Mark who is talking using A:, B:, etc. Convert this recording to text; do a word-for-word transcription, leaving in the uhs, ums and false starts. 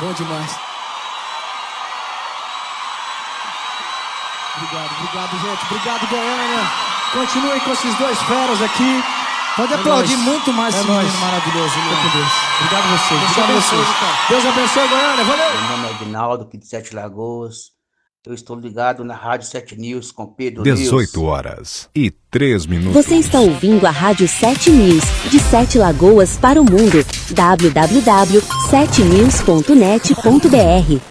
A: Bom demais. Obrigado, obrigado, gente. Obrigado, Goiânia. Continuem com esses dois feras aqui.
B: Pode
A: é
B: aplaudir
A: nóis.
B: muito mais
A: é
B: esse
A: nóis.
B: menino maravilhoso.
A: Fica com Deus. Obrigado a vocês.
B: Deus
A: Obrigado a
B: abençoe,
A: vocês.
B: cara.
A: Deus abençoe, Goiânia. Valeu.
C: Meu nome é Aguinaldo, aqui de Sete Lagoas. Eu estou ligado na Rádio Sete News com Pedro
D: dezoito horas e três minutos.
E: Você está ouvindo a Rádio Sete News, de Sete Lagoas para o mundo. w w w ponto sete news ponto net ponto b r